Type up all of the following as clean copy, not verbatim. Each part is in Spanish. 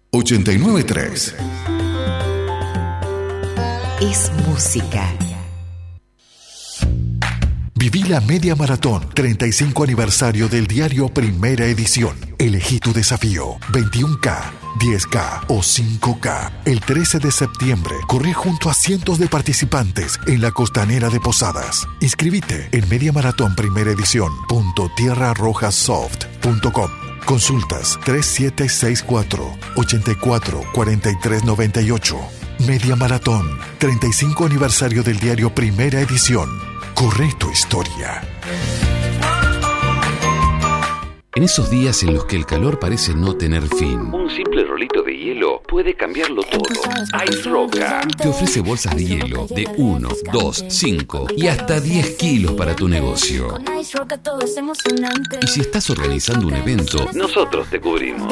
89.3 es música. Viví la media maratón 35 aniversario del diario Primera Edición. Elegí tu desafío, 21K, 10K o 5K. El 13 de septiembre corrí junto a cientos de participantes en la costanera de Posadas. Inscribite en mediamaratonprimeraedición.tierrarrojasoft.com. Consultas 3764-844398. Media Maratón 35 aniversario del diario Primera Edición. Corre tu historia. En esos días en los que el calor parece no tener fin, un simple rolito de hielo puede cambiarlo todo. Ice Roca te ofrece bolsas de hielo de 1, 2, 5 y hasta 10 kilos para tu negocio. Y si estás organizando un evento, nosotros te cubrimos.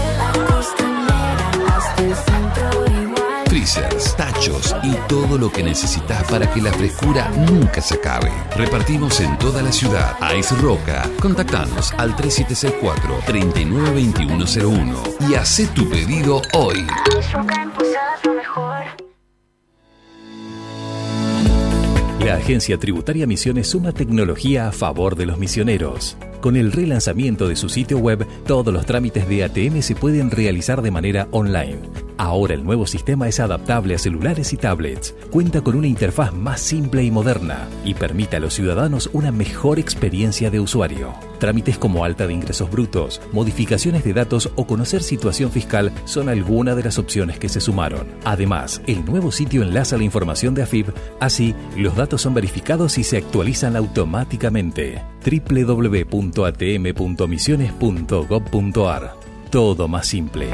Freezers, tachos y todo lo que necesitas para que la frescura nunca se acabe. Repartimos en toda la ciudad. Ice Roca. Contactanos al 3764-392101 y haz tu pedido hoy. La Agencia Tributaria Misiones suma tecnología a favor de los misioneros. Con el relanzamiento de su sitio web, todos los trámites de ATM se pueden realizar de manera online. Ahora el nuevo sistema es adaptable a celulares y tablets, cuenta con una interfaz más simple y moderna y permite a los ciudadanos una mejor experiencia de usuario. Trámites como alta de ingresos brutos, modificaciones de datos o conocer situación fiscal son algunas de las opciones que se sumaron. Además, el nuevo sitio enlaza la información de AFIP, así los datos son verificados y se actualizan automáticamente. www.atm.misiones.gov.ar. Todo más simple.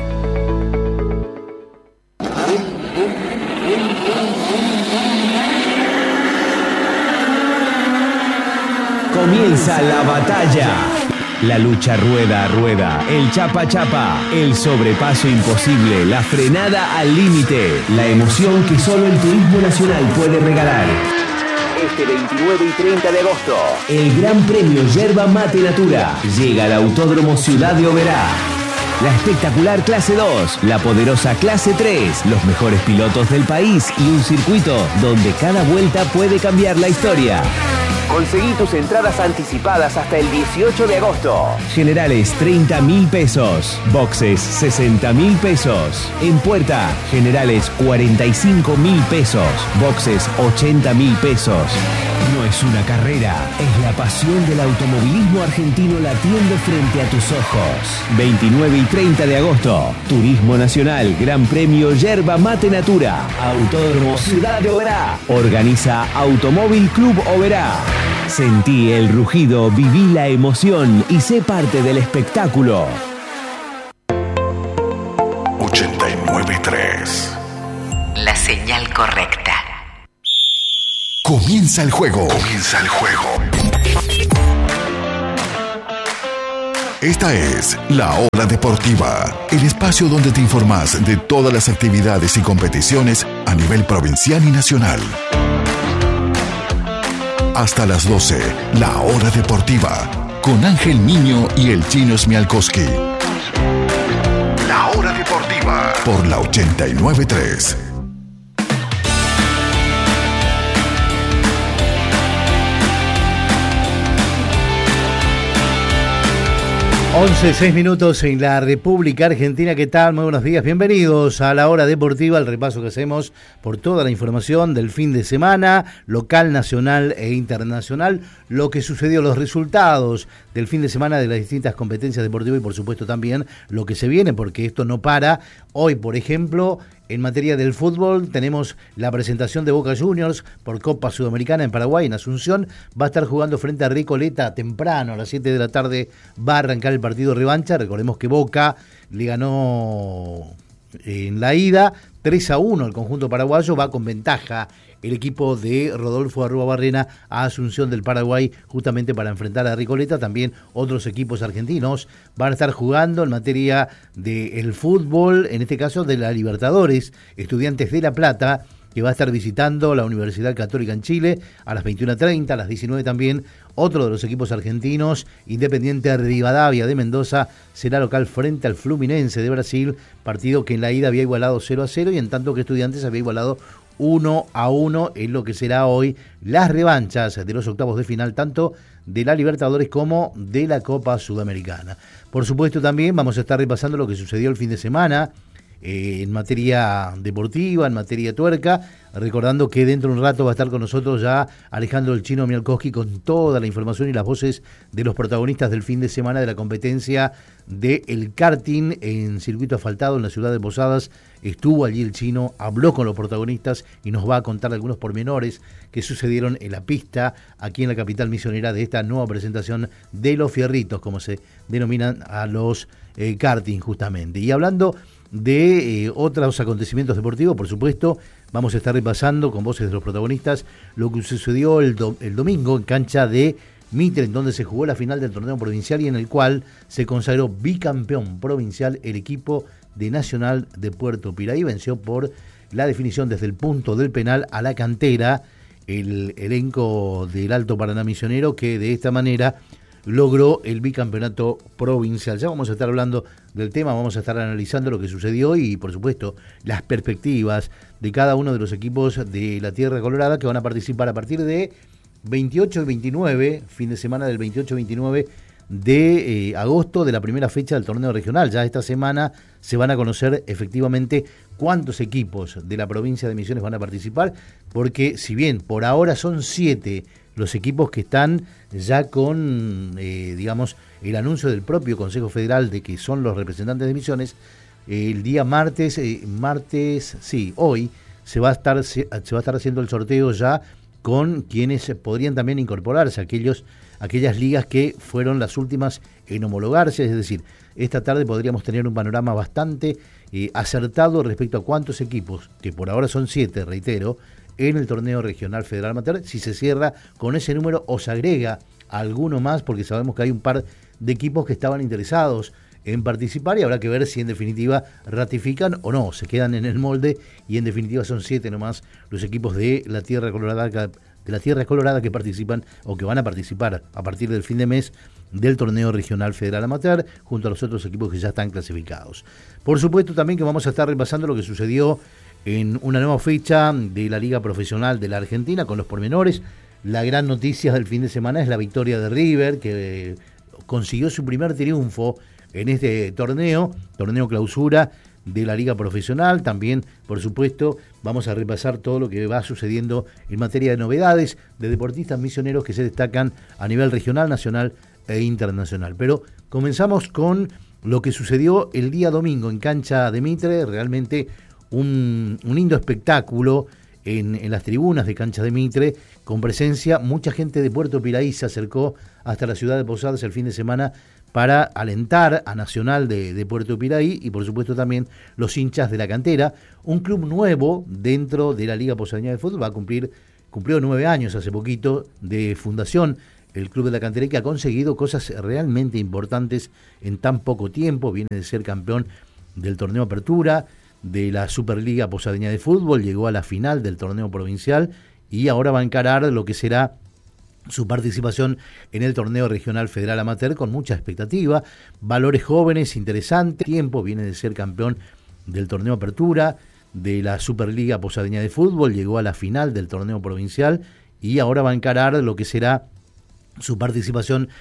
Comienza la batalla. La lucha rueda a rueda, el chapa chapa, el sobrepaso imposible, la frenada al límite, la emoción que solo el Turismo Nacional puede regalar. Este 29 y 30 de agosto, el Gran Premio Yerba Mate Natura llega al Autódromo Ciudad de Oberá. La espectacular Clase 2, la poderosa Clase 3, los mejores pilotos del país y un circuito donde cada vuelta puede cambiar la historia. Conseguí tus entradas anticipadas hasta el 18 de agosto. Generales 30.000 pesos. Boxes 60.000 pesos. En puerta, generales 45.000 pesos. Boxes 80.000 pesos. No es una carrera, es la pasión del automovilismo argentino latiendo frente a tus ojos. 29 y 30 de agosto, Turismo Nacional, Gran Premio Yerba Mate Natura, Autódromo Ciudad de Oberá. Organiza Automóvil Club Oberá. Sentí el rugido, viví la emoción y sé parte del espectáculo. 89.3 La señal correcta. Comienza el juego. Comienza el juego. Esta es La Hora Deportiva, el espacio donde te informas de todas las actividades y competiciones a nivel provincial y nacional. Hasta las 12, La Hora Deportiva, con Ángel Niño y el Chino Smialkowski. La Hora Deportiva, por la 89.3. 11:06 minutos en la República Argentina. ¿Qué tal? Muy buenos días. Bienvenidos a La Hora Deportiva, el repaso que hacemos por toda la información del fin de semana, local, nacional e internacional, lo que sucedió, los resultados del fin de semana de las distintas competencias deportivas y por supuesto también lo que se viene, porque esto no para. Hoy, por ejemplo, en materia del fútbol, tenemos la presentación de Boca Juniors por Copa Sudamericana en Paraguay, en Asunción. Va a estar jugando frente a Recoleta temprano, a las 7 de la tarde va a arrancar el partido revancha. Recordemos que Boca le ganó en la ida 3-1 al conjunto paraguayo. Va con ventaja el equipo de Rodolfo Arruabarrena a Asunción del Paraguay, justamente para enfrentar a Recoleta. También otros equipos argentinos van a estar jugando en materia del fútbol, en este caso de la Libertadores. Estudiantes de La Plata que va a estar visitando la Universidad Católica en Chile a las 21:30, a las 19 también. Otro de los equipos argentinos, Independiente Rivadavia de Mendoza, será local frente al Fluminense de Brasil, partido que en la ida había igualado 0-0 y en tanto que Estudiantes había igualado 1-1 en lo que será hoy las revanchas de los octavos de final, tanto de la Libertadores como de la Copa Sudamericana. Por supuesto también vamos a estar repasando lo que sucedió el fin de semana en materia deportiva, en materia tuerca, recordando que dentro de un rato va a estar con nosotros ya Alejandro el Chino Mialkowski con toda la información y las voces de los protagonistas del fin de semana de la competencia del karting en circuito asfaltado en la ciudad de Posadas. Estuvo allí el Chino, habló con los protagonistas y nos va a contar algunos pormenores que sucedieron en la pista aquí en la capital misionera de esta nueva presentación de los fierritos, como se denominan a los karting justamente. Y hablando de otros acontecimientos deportivos, por supuesto, vamos a estar repasando con voces de los protagonistas lo que sucedió el domingo en cancha de Mitre, en donde se jugó la final del torneo provincial y en el cual se consagró bicampeón provincial el equipo de Nacional de Puerto Piraí. Venció por la definición desde el punto del penal a la cantera el elenco del Alto Paraná Misionero, que de esta manera logró el bicampeonato provincial. Ya vamos a estar hablando del tema, vamos a estar analizando lo que sucedió y, por supuesto, las perspectivas de cada uno de los equipos de la Tierra Colorada que van a participar a partir de 28 y 29, fin de semana del 28 y 29 de agosto, de la primera fecha del torneo regional. Ya esta semana se van a conocer efectivamente cuántos equipos de la provincia de Misiones van a participar, porque si bien por ahora son 7 los equipos que están ya con, digamos, el anuncio del propio Consejo Federal de que son los representantes de Misiones, el día hoy se va a estar haciendo el sorteo ya con quienes podrían también incorporarse, aquellas ligas que fueron las últimas en homologarse, es decir, esta tarde podríamos tener un panorama bastante acertado respecto a cuántos equipos, que por ahora son 7, reitero, en el torneo regional federal amateur, si se cierra con ese número o se agrega alguno más, porque sabemos que hay un par de equipos que estaban interesados en participar y habrá que ver si en definitiva ratifican o no, se quedan en el molde y en definitiva son 7 nomás los equipos de la Tierra Colorada que participan o que van a participar a partir del fin de mes del torneo regional federal amateur junto a los otros equipos que ya están clasificados. Por supuesto también que vamos a estar repasando lo que sucedió en una nueva fecha de la Liga Profesional de la Argentina con los pormenores. La gran noticia del fin de semana es la victoria de River, que consiguió su primer triunfo en este torneo clausura de la Liga Profesional. También, por supuesto, vamos a repasar todo lo que va sucediendo en materia de novedades de deportistas misioneros que se destacan a nivel regional, nacional e internacional. Pero comenzamos con lo que sucedió el día domingo en cancha de Mitre, realmente un lindo espectáculo en las tribunas de cancha de Mitre, con presencia, mucha gente de Puerto Piraí se acercó hasta la ciudad de Posadas el fin de semana para alentar a Nacional de Puerto Piraí y por supuesto también los hinchas de la cantera, un club nuevo dentro de la Liga Posadeña de Fútbol, cumplió 9 años hace poquito de fundación, el Club de la Cantera, que ha conseguido cosas realmente importantes en tan poco tiempo. Viene de ser campeón del torneo Apertura, de la Superliga Posadeña de Fútbol, llegó a la final del torneo provincial y ahora va a encarar lo que será su participación en el torneo regional federal amateur con mucha expectativa, valores jóvenes, interesantes, tiempo, viene de ser campeón del torneo Apertura, de la Superliga Posadeña de Fútbol, llegó a la final del torneo provincial y ahora va a encarar lo que será su participación